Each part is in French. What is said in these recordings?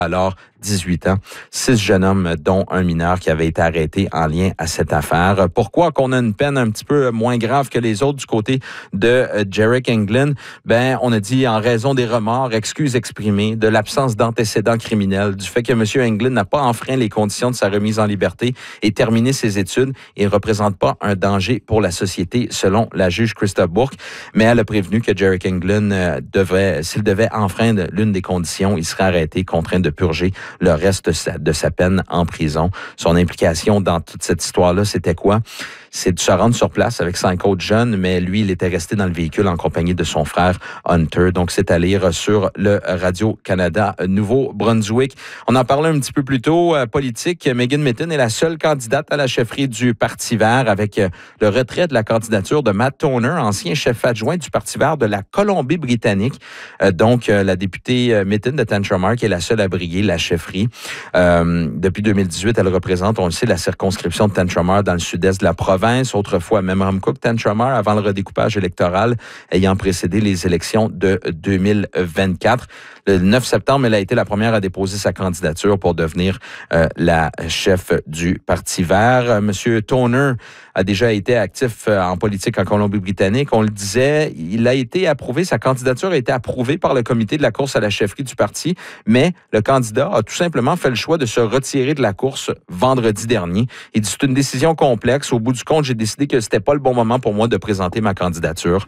Alors, 18 ans, 6 jeunes hommes, dont un mineur qui avait été arrêté en lien à cette affaire. Pourquoi qu'on a une peine un petit peu moins grave que les autres du côté de Jerick Anglin? Ben, on a dit en raison des remords, excuses exprimées, de l'absence d'antécédents criminels, du fait que M. Anglin n'a pas enfreint les conditions de sa remise en liberté et terminé ses études et ne représente pas un danger pour la société, selon la juge Christa Bourque. Mais elle a prévenu que Jerick Anglin s'il devait enfreindre l'une des conditions, il serait arrêté, contraint de purger le reste de sa peine en prison. Son implication dans toute cette histoire-là, c'était quoi? C'est de se rendre sur place avec 5 autres jeunes, mais lui, il était resté dans le véhicule en compagnie de son frère Hunter. Donc, c'est à lire sur le Radio-Canada Nouveau-Brunswick. On en parlait un petit peu plus tôt, politique. Megan Mitton est la seule candidate à la chefferie du Parti vert avec le retrait de la candidature de Matt Toner, ancien chef adjoint du Parti vert de la Colombie-Britannique. Donc, la députée Mitton de Tantramar est la seule à briguer la chefferie. Depuis 2018, elle représente, on le sait, la circonscription de Tantramar dans le sud-est de la province. Autrefois, même Memramcook, Tantramar, avant le redécoupage électoral ayant précédé les élections de 2024. Le 9 septembre, elle a été la première à déposer sa candidature pour devenir la chef du Parti vert. Monsieur Toner a déjà été actif en politique en Colombie-Britannique. On le disait, il a été approuvé, sa candidature a été approuvée par le comité de la course à la chefferie du parti, mais le candidat a tout simplement fait le choix de se retirer de la course vendredi dernier. Il dit, c'est une décision complexe. Au bout du compte, j'ai décidé que c'était pas le bon moment pour moi de présenter ma candidature.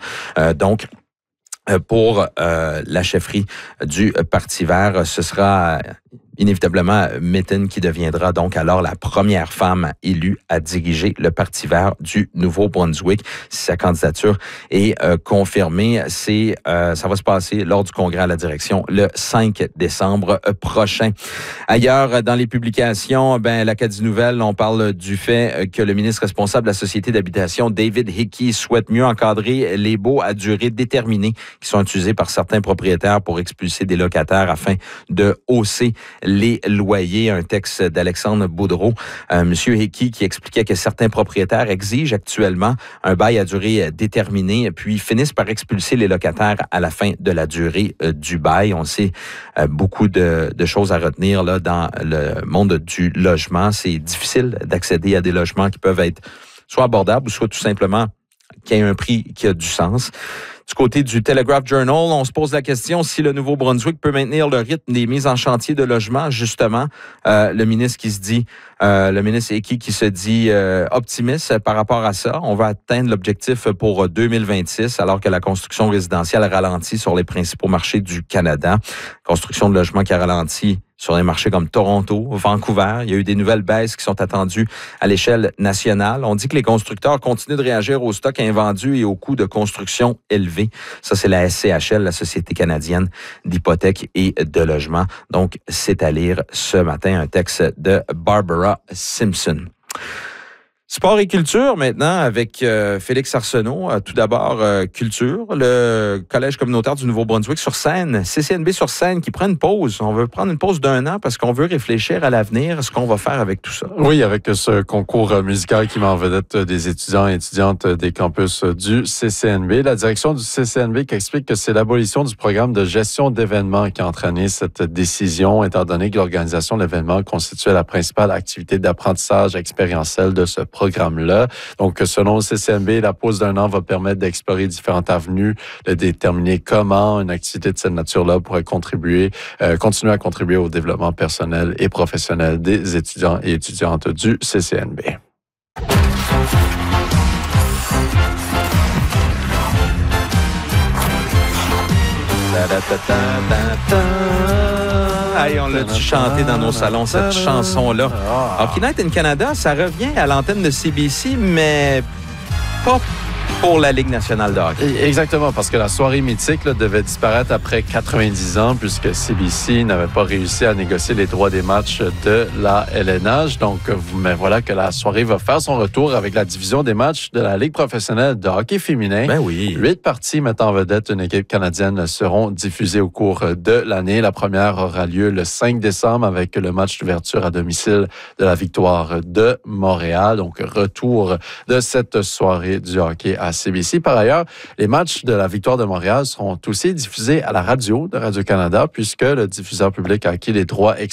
Pour la chefferie du Parti vert, ce sera inévitablement Mitton qui deviendra donc alors la première femme élue à diriger le Parti vert du Nouveau-Brunswick. Si sa candidature est confirmée, ça va se passer lors du congrès à la direction le 5 décembre prochain. Ailleurs, dans les publications, l'Acadie Nouvelle, on parle du fait que le ministre responsable de la Société d'habitation, David Hickey, souhaite mieux encadrer les baux à durée déterminée qui sont utilisés par certains propriétaires pour expulser des locataires afin de hausser les loyers. Un texte d'Alexandre Boudreau. Monsieur Hickey qui expliquait que certains propriétaires exigent actuellement un bail à durée déterminée puis finissent par expulser les locataires à la fin de la durée du bail. On sait beaucoup de choses à retenir là dans le monde du logement. C'est difficile d'accéder à des logements qui peuvent être soit abordables ou soit tout simplement qui a un prix qui a du sens. Du côté du Telegraph Journal, on se pose la question si le Nouveau-Brunswick peut maintenir le rythme des mises en chantier de logements. Justement, le ministre Hickey qui se dit optimiste par rapport à ça. On va atteindre l'objectif pour 2026 alors que la construction résidentielle ralentit sur les principaux marchés du Canada. Construction de logements qui a ralenti sur les marchés comme Toronto, Vancouver. Il y a eu des nouvelles baisses qui sont attendues à l'échelle nationale. On dit que les constructeurs continuent de réagir au stock invendu et aux coûts de construction élevés. Ça, c'est la SCHL, la Société canadienne d'hypothèques et de logement. Donc, c'est à lire ce matin, un texte de Barbara Simpson. Sport et culture maintenant avec Félix Arsenault. Tout d'abord, culture. Le Collège communautaire du Nouveau-Brunswick sur scène, CCNB sur scène qui prend une pause. On veut prendre une pause d'1 an parce qu'on veut réfléchir à l'avenir, ce qu'on va faire avec tout ça. Oui, avec ce concours musical qui met en vedette des étudiants et étudiantes des campus du CCNB. La direction du CCNB qui explique que c'est l'abolition du programme de gestion d'événements qui a entraîné cette décision, étant donné que l'organisation de l'événement constituait la principale activité d'apprentissage expérientiel de ce programme-là. Donc, selon le CCNB, la pause d'1 an va permettre d'explorer différentes avenues, de déterminer comment une activité de cette nature-là pourrait continuer à contribuer au développement personnel et professionnel des étudiants et étudiantes du CCNB. Hey, on l'a-tu chanté dans nos salons, cette chanson-là? Hockey Night in Canada, ça revient à l'antenne de CBC, mais pas pour la Ligue nationale de hockey. Exactement, parce que la soirée mythique devait disparaître après 90 ans, puisque CBC n'avait pas réussi à négocier les droits des matchs de la LNH. Donc, mais voilà que la soirée va faire son retour avec la division des matchs de la Ligue professionnelle de hockey féminin. Ben oui. 8 parties mettant en vedette une équipe canadienne seront diffusées au cours de l'année. La première aura lieu le 5 décembre avec le match d'ouverture à domicile de la Victoire de Montréal. Donc, retour de cette soirée du hockey à CBC. Par ailleurs, les matchs de la Victoire de Montréal seront aussi diffusés à la radio de Radio-Canada puisque le diffuseur public a acquis les droits